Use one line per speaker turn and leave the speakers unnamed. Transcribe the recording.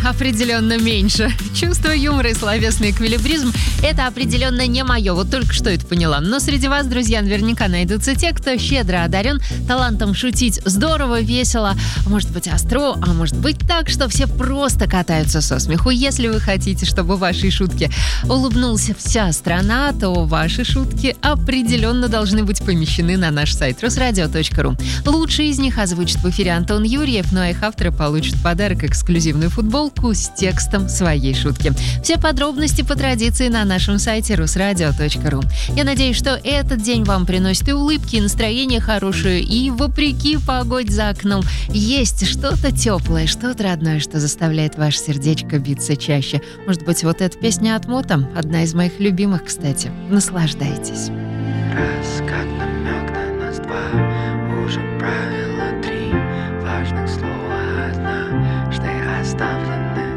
определенно меньше. Чувство юмора и словесный эквилибризм – это определенно не мое. Вот только что это поняла. Но среди вас, друзья, наверняка найдутся те, кто щедро одарен талантом шутить здорово, весело, может быть остро, а может быть так, что все просто катаются со смеху. Если вы хотите, чтобы вашей шутке улыбнулся вся страна, то ваши шутки определенно должны быть помещены на наш сайт rusradio.ru. Лучшие из них озвучит в эфире Антон Юрьев, ну а их авторы получат в подарок эксклюзивную футболку с текстом своей шутки. Все подробности по традиции на нашем сайте rusradio.ru. Я надеюсь, что этот день вам приносит и улыбки, и настроение хорошее, и вопреки погоде за окном есть что-то теплое, что-то родное, что заставляет ваше сердечко биться чаще. Может быть, вот эта песня от Мота, одна из моих любимых, кстати. Наслаждайтесь.
Раз, как